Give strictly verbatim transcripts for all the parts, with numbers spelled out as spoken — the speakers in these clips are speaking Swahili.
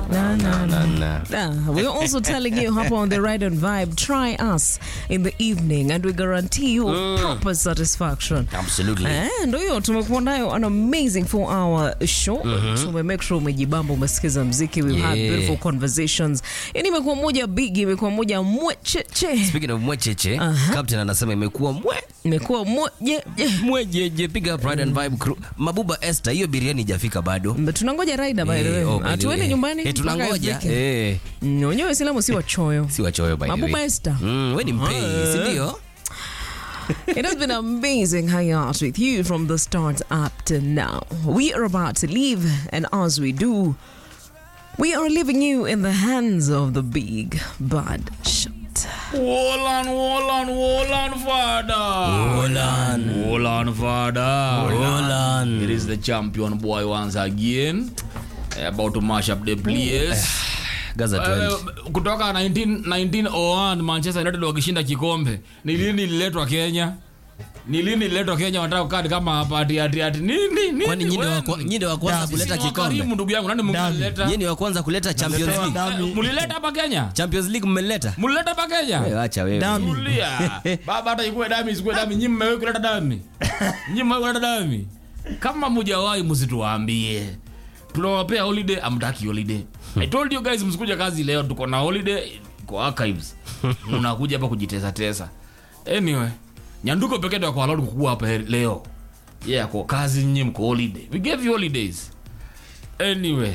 Na, na, na, na. na. We're also telling you, hop on the Ride and Vibe. Try us in the evening, and we guarantee you mm. proper satisfaction. Absolutely. And hiyo tumekuwa nayo an amazing four hour show. Mm-hmm. So we make sure umejibamba, umesikiza mziki. We've yeah. had beautiful conversations. Yani imekuwa moja big, imekuwa moja mwecheche. Speaking of mwecheche, uh-huh. Captain anasema imekuwa mwe. Imekuwa mweje. Mwejeje, piga up Ride and Vibe crew. Mabuba Esther, hiyo biriani hajafika bado. Tunangoja rider by the way. Atuende nyumbani. Eh, tunangoja. Eh. Wenyewe Waislamu si wachoyo. Si wachoyo by the way. Mabuba Esther. Mm, wewe ni mpei, si ndio? It has been amazing hanging out with you from the start up to now. We are about to leave, and as we do, we are leaving you in the hands of the big bad shot. Wolan, Wolan, Wolan, Father. Wolan. Wolan, Father. Wolan. It is the champion boy once again. About to mash up the players. Gaza twelve. Uh, kutoka nineteen oh one Manchester United wakishinda kikombe. Ni lini ililetwa Kenya? Ni lini ililetwa Kenya wanataka kukadi kama hapa ati ati ati nini nini? Kwani nyinde wa nyinde wa kwanza kuleta kikombe? Karimu ndugu yangu, nani mmeleta? Nyinde wa kwanza kuleta Champions League. Mulileta hapa Kenya? Champions League mmeleta? Mulileta hapa Kenya? Wewe acha wewe. Mulia. Baba hata ikuwe dami isikuwe dami, nyinyi mmewe kuleta dami. Nyinyi mmewe kuleta dami. Kama mjawahi msituambie. Tunawapea holiday, amtaki holiday. I told you guys msikuja kazi leo, tuko na holiday kwa archives. Unakuja hapa kujitesa tesa. Anyway, Nyanduko pekee ndio kwa allowed kukua hapa leo. Yeah, kwa kazi nyinyi mko holiday. We gave you holidays. Anyway.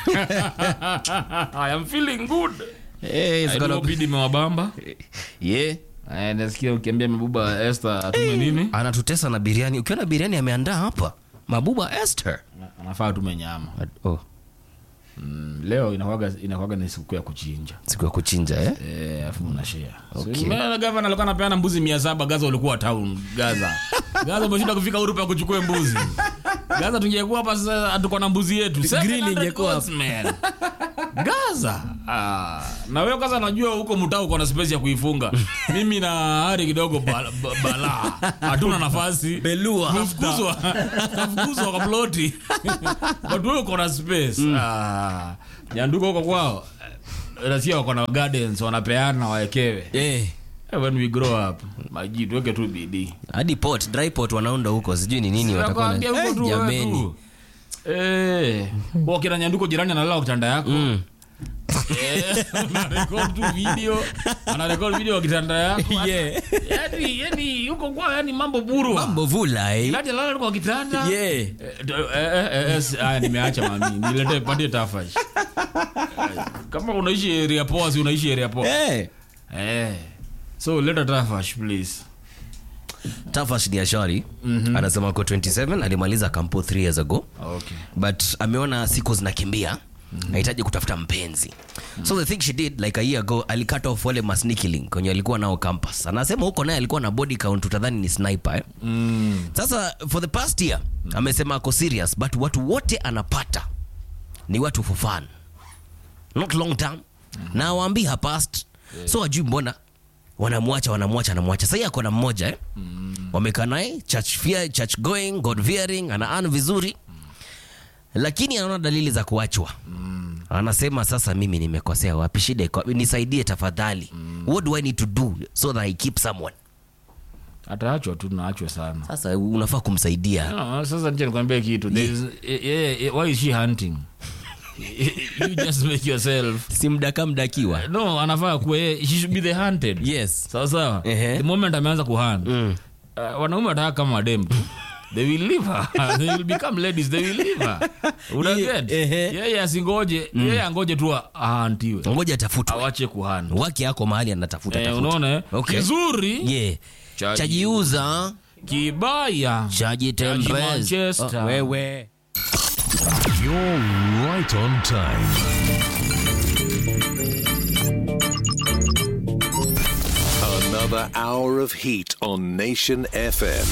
I am feeling good. Hey, it's gonna be mewabamba. Yeah. Eh, nasikia ukiambia Mabuba Esther atume nini? Anatutesa na biriani. Ukiona biriani ameandaa hapa. Mabuba Esther. Anafaa tume nyama. Oh. Mm, leo inakuwaga inakuwaga ni siku ya kuchinja. Siku ya kuchinja eh? Eh, afu mnashare. Okay. So, mimi gavana alikuwa anapeana mbuzi mia saba, Gaza ulikuwa town, Gaza. Gaza umeshinda kufika Urupa kuchukua mbuzi. Gaza tungekuwa hapa sasa tuko na mbuzi yetu. Grill ingekuwa hapa. Gaza. Ah, na wewe kwanza najua huko mtao uko na space ya kuifunga. Mimi na hari kidogo bala. Bala. Hatuna nafasi. Belua. Kufukuzwa. Kufukuzwa kwa ploti. But wewe uko na space. Mm. Ah, Nyanduko huko kwao. Rasia wako na gardens wanapeana waekewe. Eh. When we grow up, maji tuweke tu bidii. Hadi pot, dry pot wanaunda huko, sijui ni nini watakuwa. Eh, jameni. Eh, wakina Nyanduko jirani analala kitanda yako. Mm. Eh, ana record tu video, ana record video kitanda yako. Yeah. Yaani, yaani yuko kwa yani mambo buru. Mambo vula eh. Lati lala kwa kitanda. Yeah. Eh, eh, eh, ah nimeacha mami. Nilete pande tafash. Kama unaishi area poa, si unaishi area poa. Eh. Eh. So let her Tafash please. Tafash ni ashari. Mm-hmm. Anasema kwa twenty-seven alimaliza kampo three years ago. Okay. But ameona siku zinakimbia. Anahitaji mm-hmm. kutafuta mpenzi. Mm-hmm. So the thing she did like a year ago, alicut off wale masneaky link kwenye alikuwa nao campus. Anasema huko naye alikuwa na body count utadhani ni sniper eh. Mm. Sasa for the past year mm-hmm. amesema ako serious, but watu wote anapata ni watu for fun. Not long term. Mm-hmm. Na waambi ha past. Yeah. So ajui mbona wanamwacha wanamwacha anamwacha. Sasa yako na mmoja eh. Mm. Wamekaa naye church fear, church going, God fearing, ana earn vizuri. Mm. Lakini anaona dalili za kuachwa. Mm. Anasema sasa mimi nimekosea wapi, shida iko nisaidie tafadhali. Mm. What do I need to do so that I keep someone? Ataachwa tu naachwa sana. Sasa unafaa kumsaidia. No, sasa nje nikwambia kitu. Yeah. Yeah, yeah, why is she hunting? You just make yourself simdaka mdakiwa. No, anafaa kuwe she should be the hunted. Yes. Sawa sawa. Uh-huh. The moment ameanza kuhunt. Mm. Uh, wanaume wataka kama madem tu. They will leave her. They will become ladies. They will leave her. Unaget? Yeye yeah, yeah, asingoje. Mm. Yeye angoje tu ahantiwe. Ngoja atafutwe. Awache kuhunt. Wake yako mahali anatafuta eh, tafuta. Unaona? Okay. Kizuri. Yeah. Chajiuza. Kibaya. Chajitembeza. Manchester. Oh, wewe. You're right on time. Another hour of heat on Nation F M.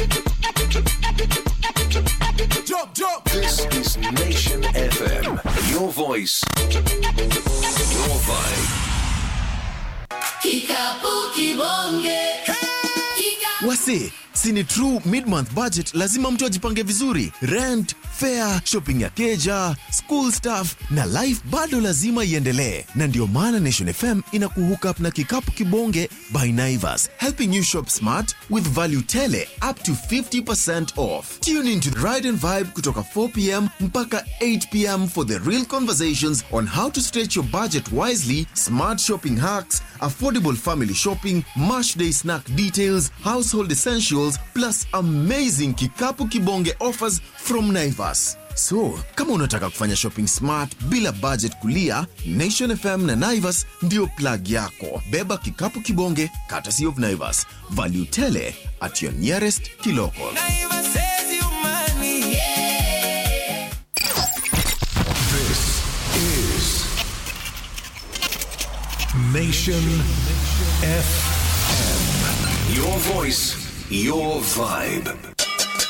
Jump, jump. This is Nation F M. Your voice, your vibe. Kikapu kibonge. Hey! Wase, Sini true mid-month budget, lazima mtu ajipange vizuri. Rent, fare, shopping ya keja, school stuff na life bado lazima iendelee. Na ndio maana Nation F M inakuhook up na kikapu kibonge by Naivas, helping you shop smart with value tele up to fifty percent off. Tune into Ride and Vibe kutoka four p.m. mpaka eight p.m. for the real conversations on how to stretch your budget wisely, smart shopping hacks, affordable family shopping, Mash Day snack details, household essentials, plus amazing kikapu kibonge offers from Naivas. So, kama unataka kufanya shopping smart bila budget kulia, Nation F M na Naivas ndio plug yako. Beba kikapu kibonge, courtesy of Naivas. Value tele at your nearest kiloko. Naivas saves you money. Yeah. This is Nation F M. Your voice, your vibe.